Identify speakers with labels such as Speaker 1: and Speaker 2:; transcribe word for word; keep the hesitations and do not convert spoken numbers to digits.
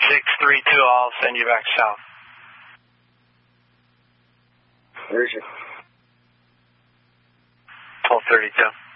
Speaker 1: six three two, I'll send you back south.
Speaker 2: Where's your...
Speaker 1: twelve thirty-two.